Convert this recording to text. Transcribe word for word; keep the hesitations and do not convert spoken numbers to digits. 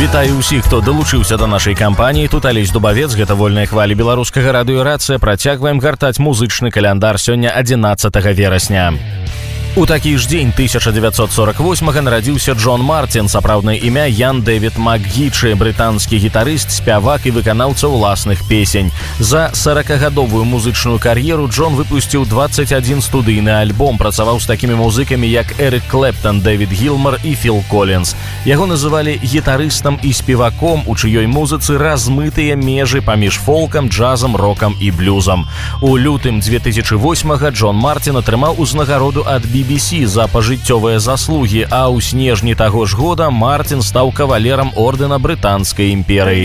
Вітаю ўсіх, хто далучыўся да нашай кампаніі. Тут Алесь Дубавец, гэта вольныя хвалі беларускага радыё «Рацыя». Працягваем гартаць музычны каляндар сёння адзінаццатага верасня. У такі ж дзень тысяча дзевяцьсот сорок восьмага нарадзіўся Джон Мартин, сапраўднае імя Ян Дэвід МакГічы, брытанскі гітарыст, спявак і выканаўца ўласных песень. За соракагадовую музычную кар'еру Джон выпусціў дваццаць адзін студыйны альбом, працаваў з такімі музыкамі, як Эрик Клэптан, Дэвід Гілмар і Філ Коллінз. Яго называлі гітарыстам і спеваком, у чыёй музыцы размытыя межы паміж фолкам, джазам, рокам і блюзам. У лютым дзве тысячы восьмага Джон Мартин атрымаў узнагароду ад би би си за пажыццёвыя заслугі, а ў снежні таго ж года Мартин стаў кавалерам ордэна Брытанскай імперыі.